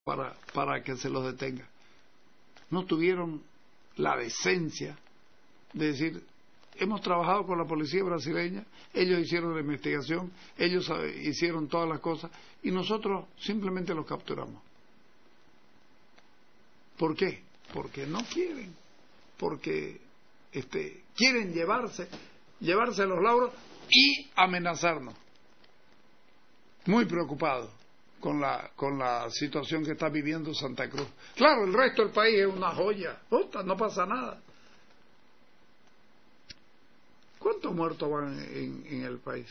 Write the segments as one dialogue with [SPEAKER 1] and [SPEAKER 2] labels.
[SPEAKER 1] para que se los detenga. No tuvieron la decencia de decir: hemos trabajado con la policía brasileña, ellos hicieron la investigación, ellos hicieron todas las cosas y nosotros simplemente los capturamos. ¿Por qué? Porque no quieren, porque quieren llevarse los lauros y amenazarnos. Muy preocupados con la situación que está viviendo Santa Cruz. Claro, el resto del país es una joya, no pasa nada. ¿Cuántos muertos van en el país?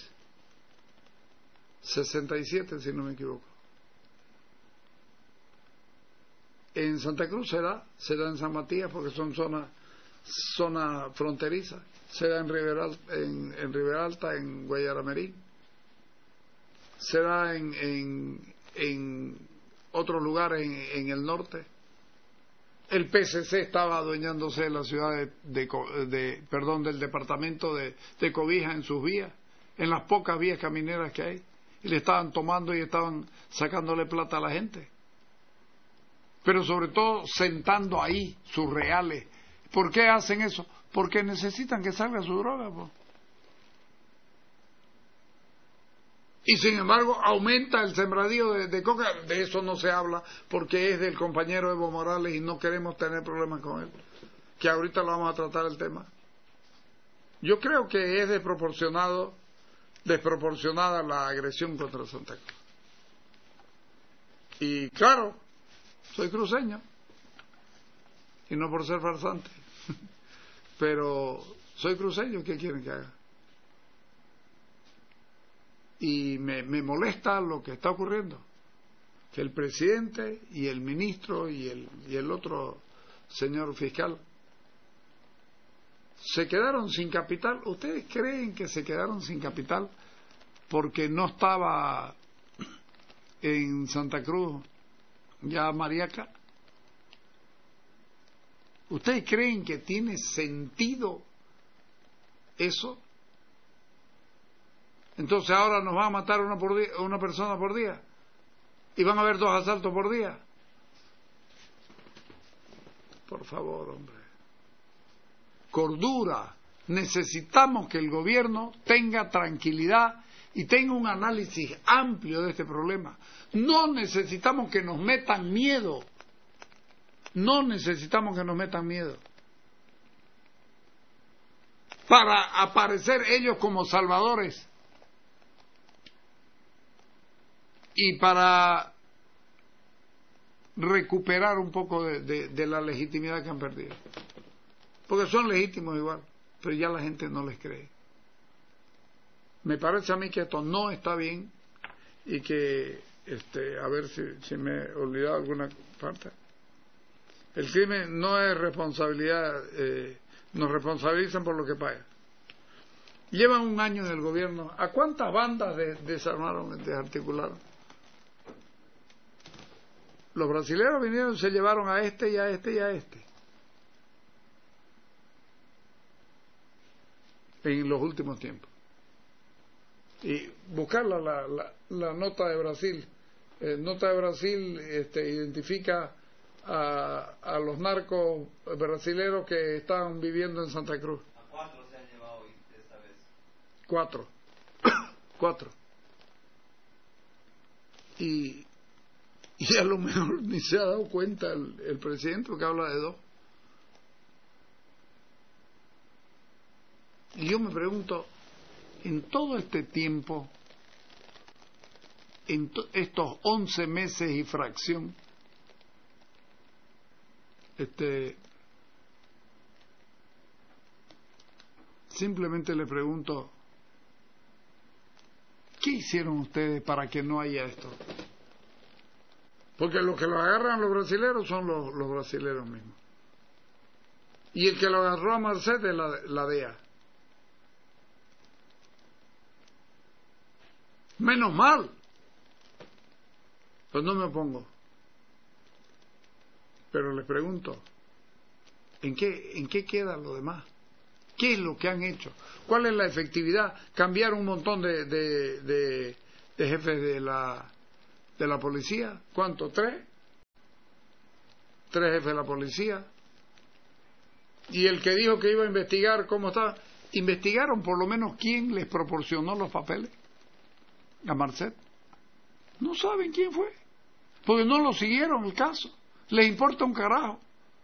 [SPEAKER 1] 67, si no me equivoco. En Santa Cruz se da en San Matías porque son zona fronteriza, se da en Ribera Alta, en Guayaramerí, se da en otros lugares en el norte. El PSC estaba adueñándose de la ciudad del departamento de Cobija en sus vías, en las pocas vías camineras que hay, y le estaban tomando y estaban sacándole plata a la gente. Pero sobre todo sentando ahí sus reales. ¿Por qué hacen eso? Porque necesitan que salga su droga, pues. Y sin embargo aumenta el sembradío de coca. De eso no se habla porque es del compañero Evo Morales y no queremos tener problemas con él, que ahorita lo vamos a tratar el tema. Yo creo que es desproporcionada la agresión contra Santa Cruz. Y claro, soy cruceño y no por ser farsante pero soy cruceño. ¿Qué quieren que haga? Y me molesta lo que está ocurriendo, que el presidente y el ministro y el otro señor fiscal se quedaron sin capital. ¿Ustedes creen que se quedaron sin capital porque no estaba en Santa Cruz ya Mariaca? ¿Ustedes creen que tiene sentido eso? Entonces ahora nos va a matar una persona por día y van a haber 2 asaltos por día. Por favor, hombre. Cordura. Necesitamos que el gobierno tenga tranquilidad y tenga un análisis amplio de este problema. No necesitamos que nos metan miedo. No necesitamos que nos metan miedo para aparecer ellos como salvadores y para recuperar un poco de la legitimidad que han perdido. Porque son legítimos igual, pero ya la gente no les cree. Me parece a mí que esto no está bien y que, a ver si me he olvidado alguna parte. El crimen no es responsabilidad, nos responsabilizan por lo que pagan. Llevan 1 año en el gobierno. ¿A cuántas bandas desarmaron, desarticularon? Los brasileños vinieron y se llevaron a este y a este y a este. En los últimos tiempos. Y buscar la nota de Brasil. Nota de Brasil identifica a los narcos brasileños que estaban viviendo en Santa Cruz.
[SPEAKER 2] ¿A 4 se han llevado hoy esta vez?
[SPEAKER 1] 4. 4. Y a lo mejor ni se ha dado cuenta el presidente, porque habla de 2. Y yo me pregunto, en todo este tiempo, estos 11 meses y fracción, simplemente le pregunto, ¿qué hicieron ustedes para que no haya esto? Porque los que lo agarran los brasileros son los brasileros mismos. Y el que lo agarró a Merced es la DEA. Menos mal. Pues no me opongo. Pero les pregunto, ¿en qué queda lo demás? ¿Qué es lo que han hecho? ¿Cuál es la efectividad? Cambiar un montón de jefes de la policía. ¿Cuánto? 3. 3 jefes de la policía, y el que dijo que iba a investigar cómo estaba. ¿Investigaron por lo menos quién les proporcionó los papeles a Marcet? No saben quién fue, porque no lo siguieron el caso. Les importa un carajo.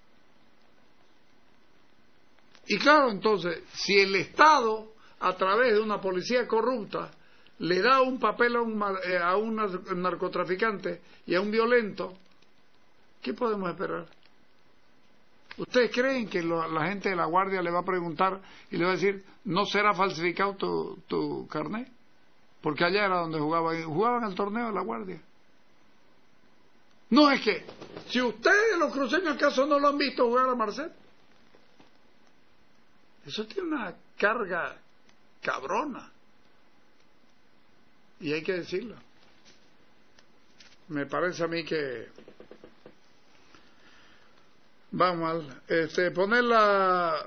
[SPEAKER 1] Y claro, entonces, si el Estado, a través de una policía corrupta, le da un papel a un narcotraficante y a un violento, ¿qué podemos esperar? ¿Ustedes creen que la gente de la Guardia le va a preguntar y le va a decir, no será falsificado tu carnet? Porque allá era donde jugaban el torneo de la Guardia. No, es que, si ustedes los cruceños acaso no lo han visto jugar a Marcet, eso tiene una carga cabrona. Y hay que decirlo. Me parece a mí que va mal. Poner la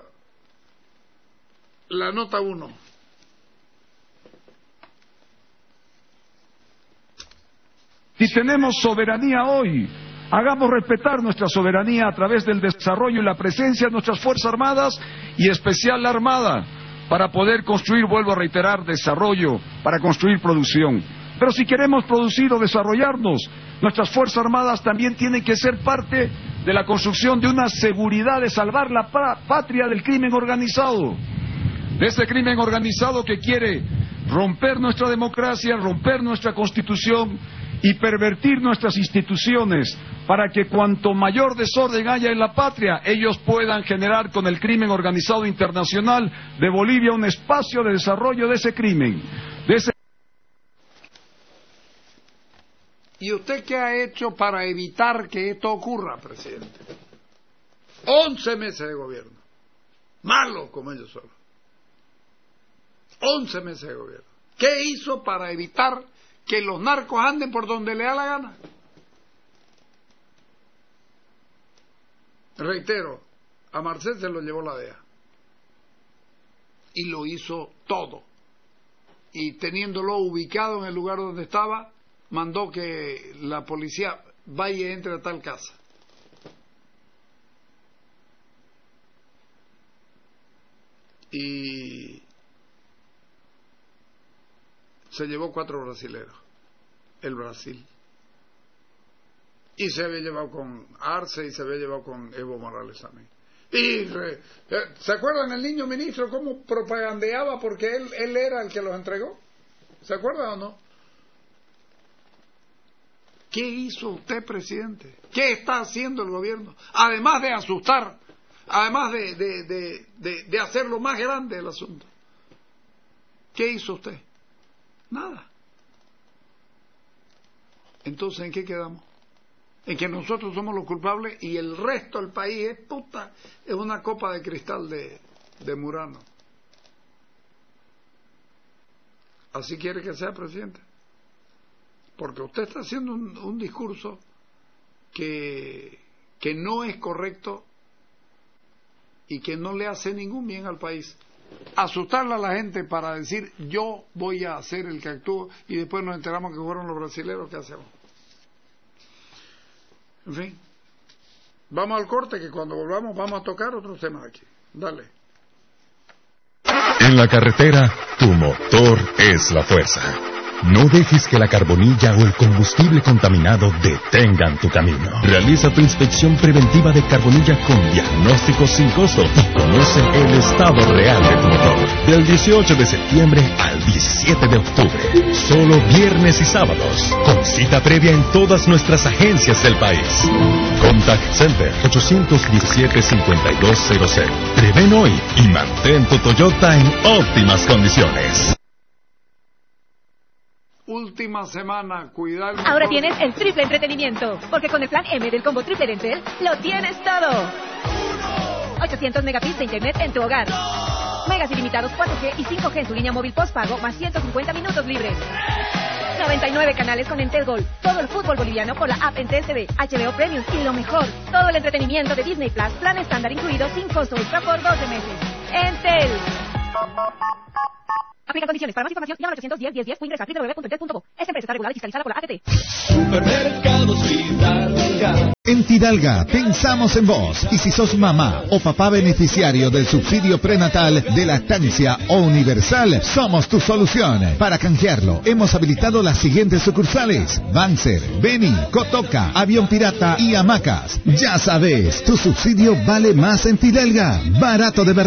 [SPEAKER 1] nota 1.
[SPEAKER 3] Si tenemos soberanía hoy, hagamos respetar nuestra soberanía a través del desarrollo y la presencia de nuestras Fuerzas Armadas y especial la Armada, para poder construir, vuelvo a reiterar, desarrollo, para construir producción. Pero si queremos producir o desarrollarnos, nuestras Fuerzas Armadas también tienen que ser parte de la construcción de una seguridad de salvar la patria del crimen organizado. De ese crimen organizado que quiere romper nuestra democracia, romper nuestra Constitución y pervertir nuestras instituciones para que cuanto mayor desorden haya en la patria, ellos puedan generar con el crimen organizado internacional de Bolivia un espacio de desarrollo de ese crimen.
[SPEAKER 1] ¿Y usted qué ha hecho para evitar que esto ocurra, presidente? 11 meses de gobierno. Malo como ellos son. 11 meses de gobierno. ¿Qué hizo para evitar que los narcos anden por donde le da la gana? Reitero, a Marcet se lo llevó la DEA. Y lo hizo todo. Y teniéndolo ubicado en el lugar donde estaba, mandó que la policía vaya y entre a tal casa. Y se llevó 4 brasileros, el Brasil. Y se había llevado con Arce y se había llevado con Evo Morales también. Y ¿se acuerdan el niño ministro cómo propagandeaba porque él era el que los entregó? ¿Se acuerdan o no? ¿Qué hizo usted, presidente? ¿Qué está haciendo el gobierno? Además de asustar, además de hacerlo más grande el asunto. ¿Qué hizo usted? Nada. Entonces, ¿en qué quedamos? En que nosotros somos los culpables y el resto del país es una copa de cristal de Murano. ¿Así quiere que sea, presidente? Porque usted está haciendo un discurso que no es correcto y que no le hace ningún bien al país. Asustarle a la gente para decir yo voy a ser el que actúo y después nos enteramos que fueron los brasileros. ¿Qué hacemos? En fin, vamos al corte, que cuando volvamos vamos a tocar otros temas aquí. Dale.
[SPEAKER 4] En la carretera, tu motor es la fuerza. No dejes que la carbonilla o el combustible contaminado detengan tu camino. Realiza tu inspección preventiva de carbonilla con diagnóstico sin costo y conoce el estado real de tu motor. Del 18 de septiembre al 17 de octubre. Solo viernes y sábados. Con cita previa en todas nuestras agencias del país. Contact Center 817-5200. Prevén hoy y mantén tu Toyota en óptimas condiciones.
[SPEAKER 1] Última semana, cuidar.
[SPEAKER 5] Ahora tienes el triple entretenimiento, porque con el plan M del combo triple de Entel lo tienes todo. 800 megabits de internet en tu hogar. Megas ilimitados 4G y 5G en tu línea móvil postpago, más 150 minutos libres. 99 canales con Entel Gold. Todo el fútbol boliviano por la app Entel TV, HBO Premium y lo mejor, todo el entretenimiento de Disney Plus, plan estándar incluido sin costo extra por 12 meses. Entel. Aplica condiciones. Para más información, llama al 810-1010 o ingresa a www.entel.co. Esta empresa está regulada y fiscalizada por la ATT.
[SPEAKER 6] Supermercados Fidalga.
[SPEAKER 7] En Fidalga pensamos en vos, y si sos mamá o papá beneficiario del subsidio prenatal de lactancia o universal, somos tu solución. Para canjearlo, hemos habilitado las siguientes sucursales: Banzer, Beni, Cotoca, Avión Pirata y Hamacas. Ya sabes, tu subsidio vale más en Fidalga. Barato de verdad.